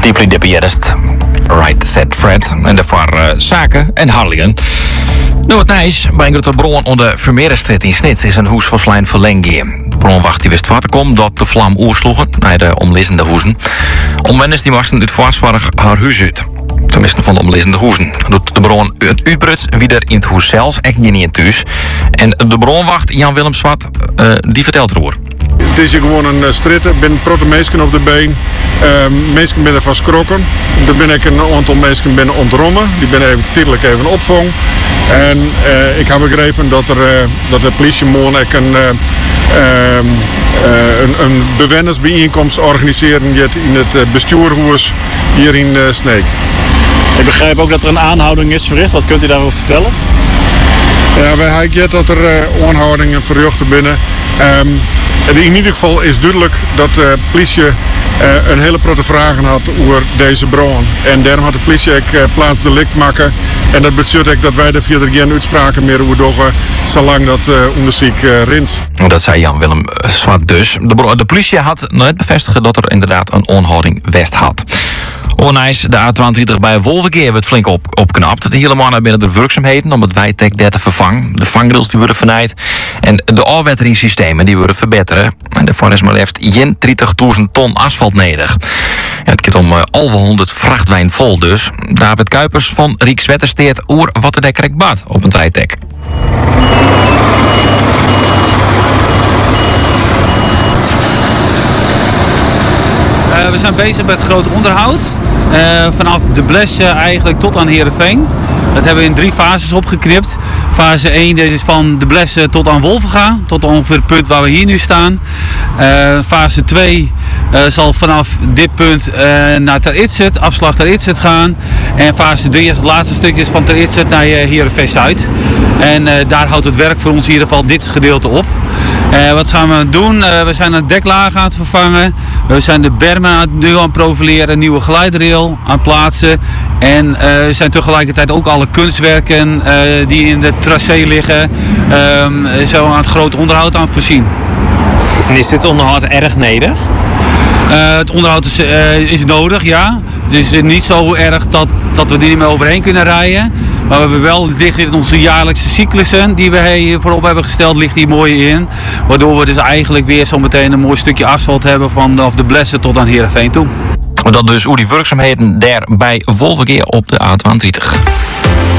Deeply Dippy Jeddest. Right Set Fred. En daarvoor Zaken en Harlingen. Nou, het nijs, bij een grote bron onder Vermeerenstraat in Snits is een huis van Slijn verlengen. De bron wacht die wist wat komt dat de vlam oersloegen naar de omliggende huizen. Omwoners die moesten uit voorzorg haar huis uit. Tenminste van de omliggende huizen. Doet de bron het uitbruts wieder in het huis zelfs, echt niet in thuis. En de bronwacht Jan-Willem Swart, die vertelt erover. Het is hier gewoon een strijd. Er zijn protte mensen op de been. Mensen binnen van skrokken. Er ben ik een aantal mensen binnen ontrommen. Die ben even tijdelijk even opvang. En ik heb begrepen dat de politie morgen een bewennersbijeenkomst organiseren in het bestuurhuis hier in Sneek. Ik begrijp ook dat er een aanhouding is verricht. Wat kunt u daarover vertellen? Ja, wij hebben dat er aanhoudingen verricht binnen. In ieder geval is duidelijk dat de politie een hele grote vragen had over deze bron. En daarom had de politie ook plaats de lik maken. En dat betekent dat wij er verder geen uitspraken meer over doen, zolang dat onderzoek rint. Dat zei Jan-Willem Swart dus. De politie had net bevestigen dat er inderdaad een aanhouding west had. Onijs, de A22 bij Wolverkeer wordt flink opknapt. De hele mannen binnen de werkzaamheden om het wijtek daar te vervangen. De vangrails die worden vernaaid. En de afwetteringssystemen die worden verbeteren. En daarvoor is maar liefst 30.000 ton asfalt nodig. Ja, het gaat om 1100 vrachtwijn vol dus. David Kuipers van Rijkswettersteert oer wat er daar krijgt bad op een wijtek. We zijn bezig met het grote onderhoud. Vanaf de Blesse eigenlijk tot aan Heerenveen. Dat hebben we in 3 fases opgeknipt. Fase 1 dit is van de Blesse tot aan Wolvenga. Tot ongeveer het punt waar we hier nu staan. Fase 2 zal vanaf dit punt naar Ter Itzert, afslag Ter Itzert gaan. En fase 3 is het laatste stukje van Ter Itzert naar Heerenveen Zuid. En daar houdt het werk voor ons in ieder geval dit gedeelte op. Wat gaan we doen? We zijn een deklagen aan het vervangen. We zijn de bermen nu aan het profileren, nieuwe glijdrail aan het plaatsen. En we zijn tegelijkertijd ook alle kunstwerken die in de tracé liggen, zo aan het grote onderhoud aan het voorzien. En is dit onderhoud erg nodig? Het onderhoud is nodig, ja. Het is niet zo erg dat we er niet meer overheen kunnen rijden. Maar we hebben wel, het ligt in onze jaarlijkse cyclussen die we hier voorop hebben gesteld, ligt hier mooi in. Waardoor we dus eigenlijk weer zo meteen een mooi stukje asfalt hebben vanaf de Blesse tot aan Heerenveen toe. Dat dus hoe die werkzaamheden daar bij Wolverkeer op de A22.